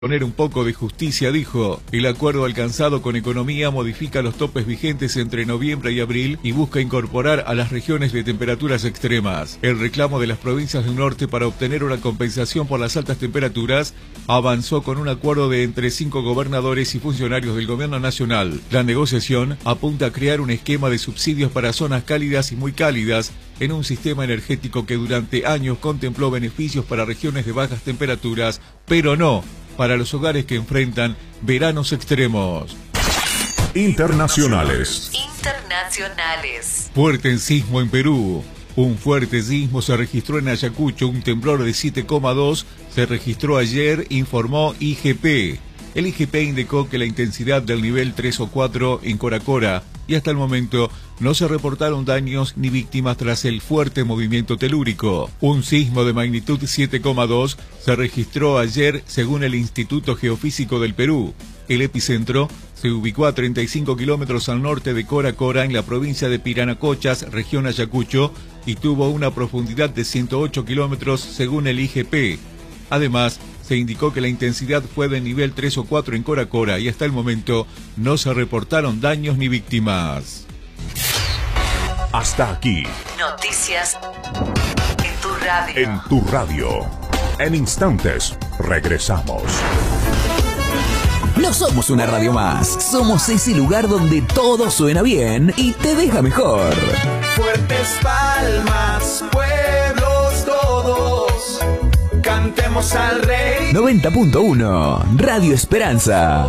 Poner un poco de justicia, dijo. El acuerdo alcanzado con Economía modifica los topes vigentes entre noviembre y abril y busca incorporar a las regiones de temperaturas extremas. El reclamo de las provincias del norte para obtener una compensación por las altas temperaturas avanzó con un acuerdo de entre 5 gobernadores y funcionarios del gobierno nacional. La negociación apunta a crear un esquema de subsidios para zonas cálidas y muy cálidas en un sistema energético que durante años contempló beneficios para regiones de bajas temperaturas, pero no para los hogares que enfrentan veranos extremos. Internacionales. Fuerte sismo en Perú. Un fuerte sismo se registró en Ayacucho, un temblor de 7,2 se registró ayer, informó IGP. El IGP indicó que la intensidad del nivel 3 o 4 en Coracora y hasta el momento no se reportaron daños ni víctimas tras el fuerte movimiento telúrico. Un sismo de magnitud 7,2 se registró ayer según el Instituto Geofísico del Perú. El epicentro se ubicó a 35 kilómetros al norte de Coracora en la provincia de Piranacochas, región Ayacucho, y tuvo una profundidad de 108 kilómetros según el IGP. Además, se indicó que la intensidad fue de nivel 3 o 4 en Coracora y hasta el momento no se reportaron daños ni víctimas. Hasta aquí. Noticias en tu radio. En tu radio. En instantes, regresamos. No somos una radio más, somos ese lugar donde todo suena bien y te deja mejor. Fuertes palmas, pueblos todos, cantemos al rey. 90.1 Radio Esperanza.